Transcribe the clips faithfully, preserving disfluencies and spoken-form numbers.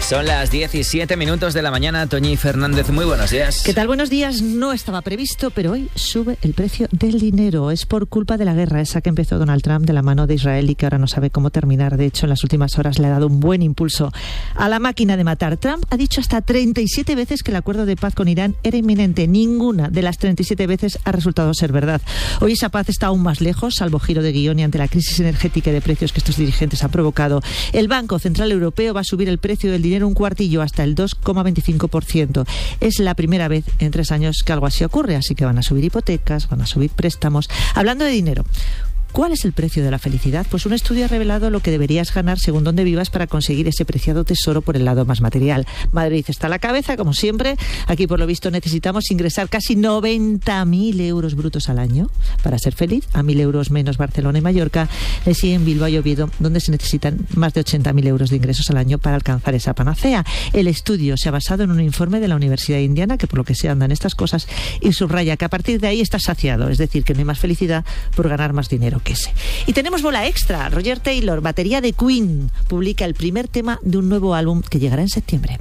Son las diecisiete minutos de la mañana. Toñi Fernández, muy buenos días. ¿Qué tal? Buenos días. No estaba previsto, pero hoy sube el precio del dinero. Es por culpa de la guerra esa que empezó Donald Trump de la mano de Israel y que ahora no sabe cómo terminar. De hecho, en las últimas horas le ha dado un buen impulso a la máquina de matar. Trump ha dicho hasta treinta y siete veces que el acuerdo de paz con Irán era inminente. Ninguna de las treinta y siete veces ha resultado ser verdad. Hoy esa paz está aún más lejos, salvo giro de guión, y ante la crisis energética y de precios que estos dirigentes han provocado, el Banco Central Europeo va a subir el precio del dinero un cuartillo hasta el dos coma veinticinco por ciento. Es la primera vez en tres años que algo así ocurre, así que van a subir hipotecas, van a subir préstamos. Hablando de dinero, ¿cuál es el precio de la felicidad? Pues un estudio ha revelado lo que deberías ganar según donde vivas para conseguir ese preciado tesoro por el lado más material. Madrid está a la cabeza, como siempre. Aquí, por lo visto, necesitamos ingresar casi noventa mil euros brutos al año para ser feliz. A mil euros menos Barcelona y Mallorca. Le siguen Bilbao y Oviedo, donde se necesitan más de ochenta mil euros de ingresos al año para alcanzar esa panacea. El estudio se ha basado en un informe de la Universidad de Indiana, que por lo que se andan estas cosas, y subraya que a partir de ahí está saciado. Es decir, que no hay más felicidad por ganar más dinero que ese. Y tenemos bola extra. Roger Taylor, batería de Queen, publica el primer tema de un nuevo álbum que llegará en septiembre.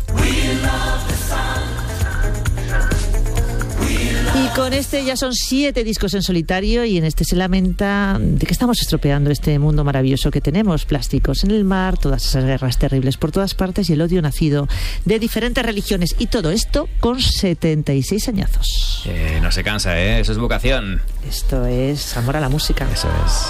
Y con este ya son siete discos en solitario, y en este se lamenta de que estamos estropeando este mundo maravilloso que tenemos. Plásticos en el mar, todas esas guerras terribles por todas partes y el odio nacido de diferentes religiones. Y todo esto con setenta y seis añazos. Eh, no se cansa, ¿eh? Eso es vocación. Esto es amor a la música. Eso es.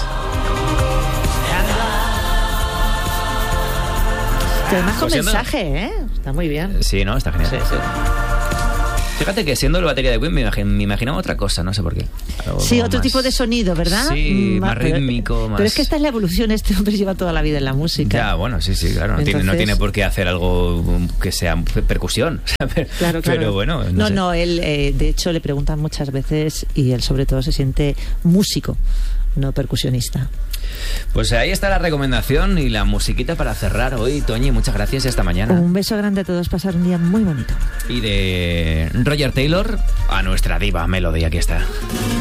Además con Pues siendo... mensaje, ¿eh? Está muy bien. Sí, ¿no? Está genial. Sí, sí. Fíjate que siendo la batería de Queen me, imag- me imaginaba otra cosa, no sé por qué. Algo Sí, otro más... tipo de sonido, ¿verdad? Sí, Mm, más pero, rítmico, más... Pero es que esta es la evolución. Este hombre lleva toda la vida en la música. Ya, bueno, sí, sí, claro. No, Entonces... tiene, no tiene por qué hacer algo que sea percusión. pero, Claro, claro. Pero bueno, no No, sé. no, él, eh, de hecho, le preguntan muchas veces y él sobre todo se siente músico, no percusionista. Pues ahí está la recomendación y la musiquita para cerrar hoy. Toñi, muchas gracias y hasta mañana. Un beso grande a todos, pasar un día muy bonito. Y de Roger Taylor a nuestra diva Melody, aquí está.